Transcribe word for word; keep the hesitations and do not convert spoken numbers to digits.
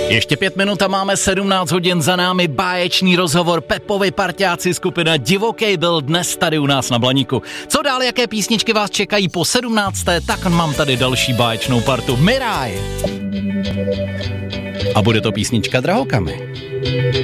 Ještě pět minut a máme sedmnáct hodin za námi, báječný rozhovor Pepovi parťáci, skupina Divokej byl dnes tady u nás na Blaníku. Co dál, jaké písničky vás čekají po sedmnácté, tak mám tady další báječnou partu Miraj. A bude to písnička Drahokamy.